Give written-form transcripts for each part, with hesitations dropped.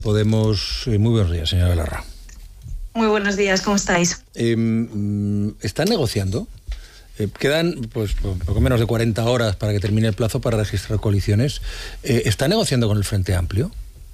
Podemos, muy buenos días, señora Belarra. Muy buenos días, ¿cómo estáis? ¿Están negociando? Quedan pues poco menos de 40 horas para que termine el plazo para registrar coaliciones. ¿Está negociando con el Frente Amplio?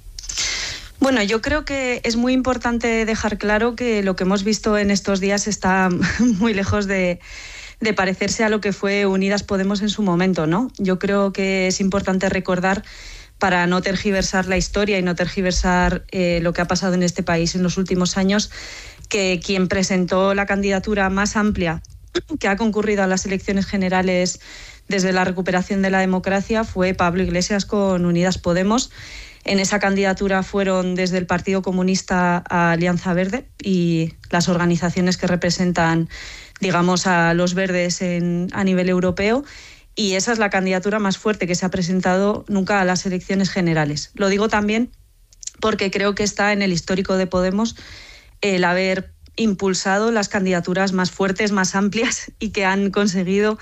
Bueno, yo creo que es muy importante dejar claro que lo que hemos visto en estos días está muy lejos de parecerse a lo que fue Unidas Podemos en su momento, ¿no? Yo creo que es importante recordar, para no tergiversar la historia y no tergiversar lo que ha pasado en este país en los últimos años, que quien presentó la candidatura más amplia que ha concurrido a las elecciones generales desde la recuperación de la democracia fue Pablo Iglesias con Unidas Podemos. En esa candidatura fueron desde el Partido Comunista a Alianza Verde y las organizaciones que representan, digamos, a los verdes a nivel europeo. Y esa es la candidatura más fuerte que se ha presentado nunca a las elecciones generales. Lo digo también porque creo que está en el histórico de Podemos el haber impulsado las candidaturas más fuertes, más amplias y que han conseguido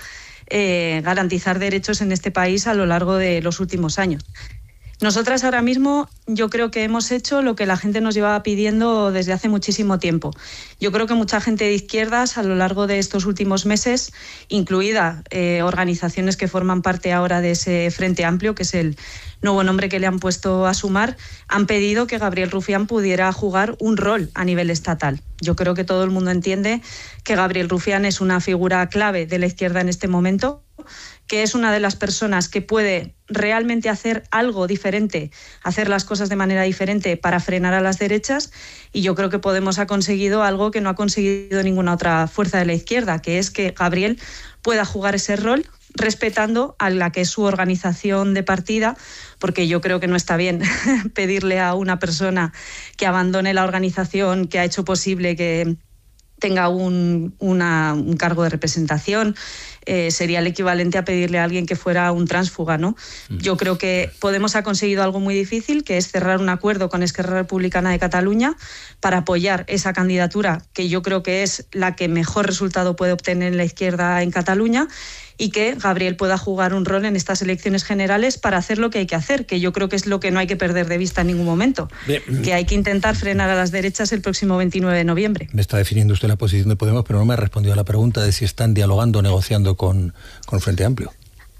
garantizar derechos en este país a lo largo de los últimos años. Nosotras ahora mismo yo creo que hemos hecho lo que la gente nos llevaba pidiendo desde hace muchísimo tiempo. Yo creo que mucha gente de izquierdas a lo largo de estos últimos meses, incluida organizaciones que forman parte ahora de ese Frente Amplio, que es el nuevo nombre que le han puesto a Sumar, han pedido que Gabriel Rufián pudiera jugar un rol a nivel estatal. Yo creo que todo el mundo entiende que Gabriel Rufián es una figura clave de la izquierda en este momento, que es una de las personas que puede realmente hacer algo diferente, hacer las cosas de manera diferente para frenar a las derechas, y yo creo que Podemos ha conseguido algo que no ha conseguido ninguna otra fuerza de la izquierda, que es que Gabriel pueda jugar ese rol respetando a la que es su organización de partida, porque yo creo que no está bien pedirle a una persona que abandone la organización que ha hecho posible que tenga un cargo de representación. Sería el equivalente a pedirle a alguien que fuera un tránsfuga, ¿no? Yo creo que Podemos ha conseguido algo muy difícil, que es cerrar un acuerdo con Esquerra Republicana de Cataluña para apoyar esa candidatura, que yo creo que es la que mejor resultado puede obtener la izquierda en Cataluña, y que Gabriel pueda jugar un rol en estas elecciones generales para hacer lo que hay que hacer, que yo creo que es lo que no hay que perder de vista en ningún momento. Bien. Que hay que intentar frenar a las derechas el próximo 29 de noviembre. Me está definiendo usted la posición de Podemos, pero no me ha respondido a la pregunta de si están dialogando o negociando con Frente Amplio.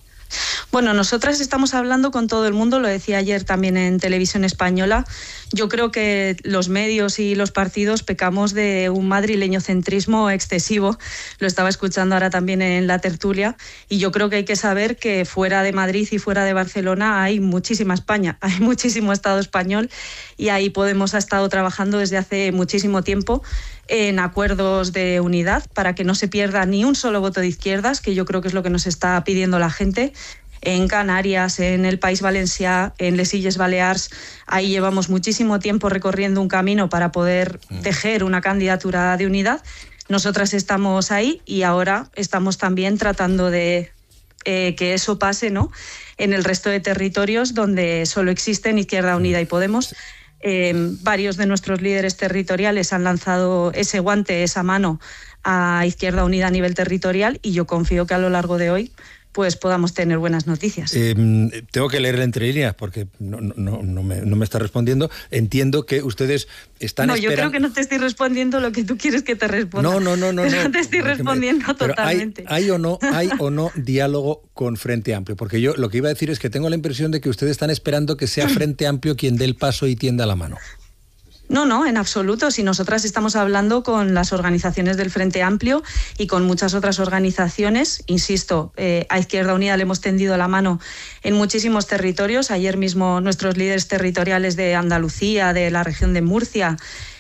Bueno, nosotras estamos hablando con todo el mundo, lo decía ayer también en Televisión Española. Yo creo que los medios y los partidos pecamos de un madrileñocentrismo excesivo. Lo estaba escuchando ahora también en la tertulia, y yo creo que hay que saber que fuera de Madrid y fuera de Barcelona hay muchísima España, hay muchísimo Estado español, y ahí Podemos ha estado trabajando desde hace muchísimo tiempo en acuerdos de unidad para que no se pierda ni un solo voto de izquierdas, que yo creo que es lo que nos está pidiendo la gente. En Canarias, en el País Valencià, en les Illes Balears, ahí llevamos muchísimo tiempo recorriendo un camino para poder tejer una candidatura de unidad. Nosotras estamos ahí y ahora estamos también tratando de que eso pase, ¿no?, en el resto de territorios donde solo existen Izquierda Unida y Podemos. Varios de nuestros líderes territoriales han lanzado ese guante, esa mano a Izquierda Unida a nivel territorial, y yo confío que a lo largo de hoy pues podamos tener buenas noticias. Tengo que leer entre líneas porque no me está respondiendo. Entiendo que ustedes están esperando... Yo creo que no te estoy respondiendo lo que tú quieres que te responda. No te estoy respondiendo totalmente. ¿Hay o no diálogo con Frente Amplio? Porque yo lo que iba a decir es que tengo la impresión de que ustedes están esperando que sea Frente Amplio quien dé el paso y tienda la mano. No, en absoluto. Si nosotras estamos hablando con las organizaciones del Frente Amplio y con muchas otras organizaciones, insisto, a Izquierda Unida le hemos tendido la mano en muchísimos territorios. Ayer mismo nuestros líderes territoriales de Andalucía, de la región de Murcia,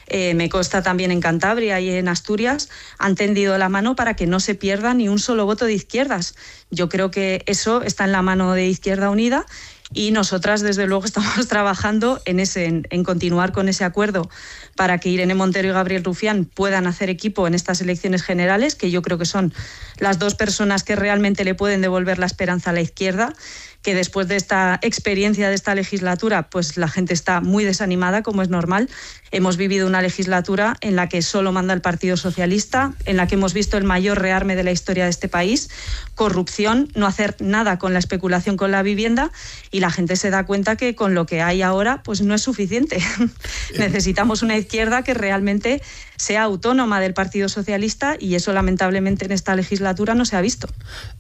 me consta también en Cantabria y en Asturias, han tendido la mano para que no se pierda ni un solo voto de izquierdas. Yo creo que eso está en la mano de Izquierda Unida, y nosotras desde luego estamos trabajando en continuar con ese acuerdo para que Irene Montero y Gabriel Rufián puedan hacer equipo en estas elecciones generales, que yo creo que son las dos personas que realmente le pueden devolver la esperanza a la izquierda, que después de esta experiencia de esta legislatura, pues la gente está muy desanimada, como es normal. Hemos vivido una legislatura en la que solo manda el Partido Socialista, en la que hemos visto el mayor rearme de la historia de este país, corrupción, no hacer nada con la especulación con la vivienda, y la gente se da cuenta que con lo que hay ahora pues no es suficiente. Necesitamos una izquierda que realmente sea autónoma del Partido Socialista, y eso lamentablemente en esta legislatura no se ha visto.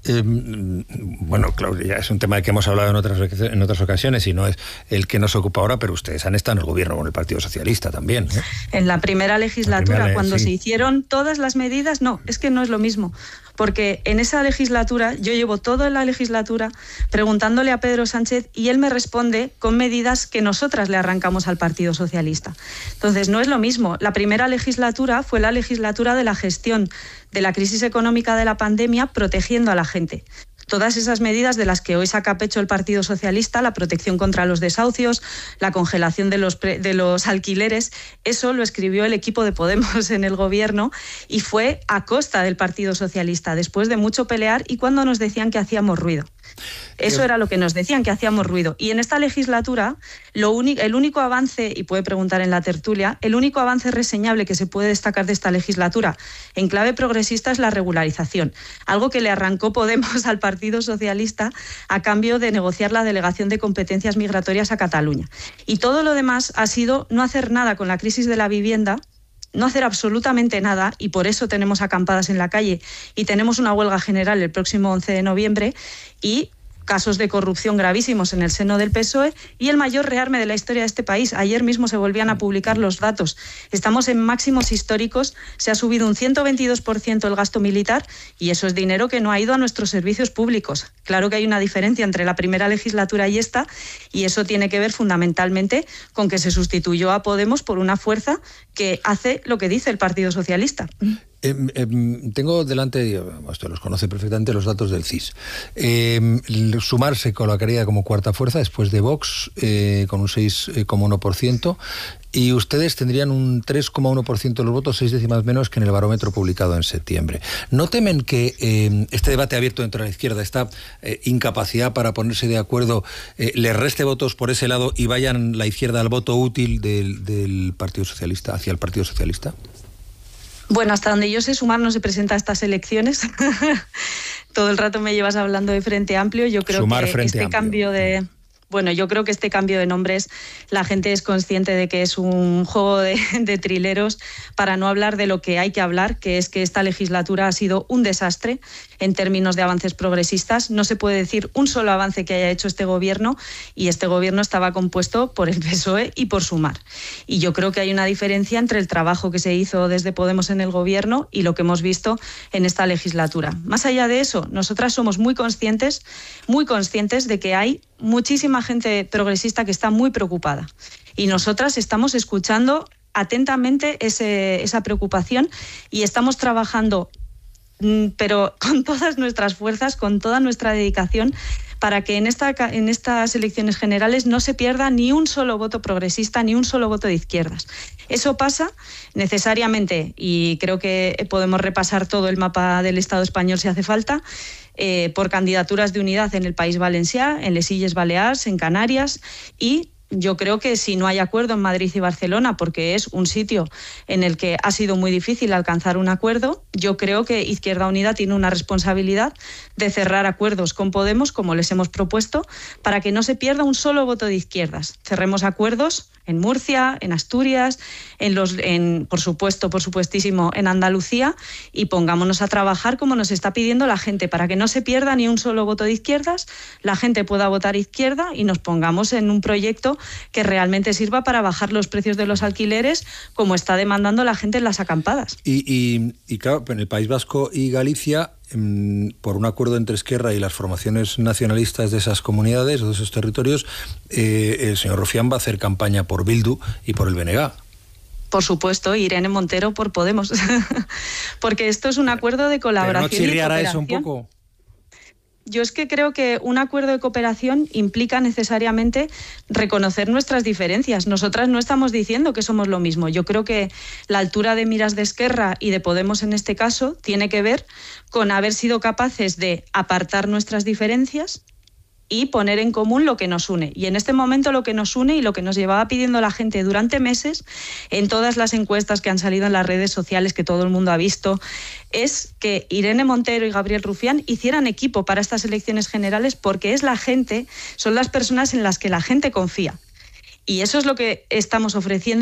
Bueno, Claudia, es un tema del que hemos hablado en otras ocasiones y no es el que nos ocupa ahora, pero ustedes han estado en el gobierno con el Partido Socialista también, ¿eh? En la primera legislatura, cuando se hicieron todas las medidas, no, es que no es lo mismo. Porque en esa legislatura, yo llevo toda la legislatura preguntándole a Pedro Sánchez y él me responde con medidas que nosotras le arrancamos al Partido Socialista. Entonces, no es lo mismo. La primera legislatura fue la legislatura de la gestión de la crisis económica de la pandemia, protegiendo a la gente. Todas esas medidas de las que hoy saca pecho el Partido Socialista, la protección contra los desahucios, la congelación de los alquileres, eso lo escribió el equipo de Podemos en el gobierno y fue a costa del Partido Socialista, después de mucho pelear y cuando nos decían que hacíamos ruido. Eso era lo que nos decían, que hacíamos ruido. Y en esta legislatura, el único avance, y puede preguntar en la tertulia, el único avance reseñable que se puede destacar de esta legislatura en clave progresista es la regularización, algo que le arrancó Podemos al Partido Socialista a cambio de negociar la delegación de competencias migratorias a Cataluña. Y todo lo demás ha sido no hacer nada con la crisis de la vivienda, no hacer absolutamente nada, y por eso tenemos acampadas en la calle y tenemos una huelga general el próximo 11 de noviembre y casos de corrupción gravísimos en el seno del PSOE y el mayor rearme de la historia de este país. Ayer mismo se volvían a publicar los datos. Estamos en máximos históricos, se ha subido un 122% el gasto militar y eso es dinero que no ha ido a nuestros servicios públicos. Claro que hay una diferencia entre la primera legislatura y esta, y eso tiene que ver fundamentalmente con que se sustituyó a Podemos por una fuerza que hace lo que dice el Partido Socialista. Tengo delante, usted los conoce perfectamente, los datos del CIS. Sumar se colocaría como cuarta fuerza después de Vox, con un 6,1%, y ustedes tendrían un 3,1% de los votos, 6 décimas menos que en el barómetro publicado en septiembre. ¿No temen que este debate abierto dentro de la izquierda, esta incapacidad para ponerse de acuerdo, le reste votos por ese lado y vayan la izquierda al voto útil del Partido Socialista, hacia el Partido Socialista? Bueno, hasta donde yo sé, Sumar no se presenta a estas elecciones. Todo el rato me llevas hablando de Frente Amplio. Yo creo que este cambio de... Bueno, yo creo que este cambio de nombres, la gente es consciente de que es un juego de trileros, para no hablar de lo que hay que hablar, que es que esta legislatura ha sido un desastre en términos de avances progresistas. No se puede decir un solo avance que haya hecho este gobierno, y este gobierno estaba compuesto por el PSOE y por Sumar. Y yo creo que hay una diferencia entre el trabajo que se hizo desde Podemos en el gobierno y lo que hemos visto en esta legislatura. Más allá de eso, nosotras somos muy conscientes de que hay muchísima gente progresista que está muy preocupada, y nosotras estamos escuchando atentamente esa preocupación y estamos trabajando, pero con todas nuestras fuerzas, con toda nuestra dedicación, para que en estas elecciones generales no se pierda ni un solo voto progresista, ni un solo voto de izquierdas. Eso pasa necesariamente, y creo que podemos repasar todo el mapa del Estado español si hace falta, por candidaturas de unidad en el País Valencià, en les Illes Balears, en Canarias, y yo creo que si no hay acuerdo en Madrid y Barcelona, porque es un sitio en el que ha sido muy difícil alcanzar un acuerdo, yo creo que Izquierda Unida tiene una responsabilidad de cerrar acuerdos con Podemos, como les hemos propuesto, para que no se pierda un solo voto de izquierdas. Cerremos acuerdos en Murcia, en Asturias, por supuestísimo, en Andalucía, y pongámonos a trabajar como nos está pidiendo la gente, para que no se pierda ni un solo voto de izquierdas, la gente pueda votar izquierda y nos pongamos en un proyecto que realmente sirva para bajar los precios de los alquileres, como está demandando la gente en las acampadas. Y claro, en el País Vasco y Galicia, por un acuerdo entre Esquerra y las formaciones nacionalistas de esas comunidades o de esos territorios, el señor Rufián va a hacer campaña por Bildu y por el BNG. Por supuesto, Irene Montero por Podemos. Porque esto es un acuerdo de colaboración. ¿Pero no chirriará eso un poco? Yo es que creo que un acuerdo de cooperación implica necesariamente reconocer nuestras diferencias. Nosotras no estamos diciendo que somos lo mismo. Yo creo que la altura de miras de Esquerra y de Podemos en este caso tiene que ver con haber sido capaces de apartar nuestras diferencias, y poner en común lo que nos une. Y en este momento lo que nos une y lo que nos llevaba pidiendo la gente durante meses, en todas las encuestas que han salido en las redes sociales, que todo el mundo ha visto, es que Irene Montero y Gabriel Rufián hicieran equipo para estas elecciones generales, porque es la gente, son las personas en las que la gente confía. Y eso es lo que estamos ofreciendo.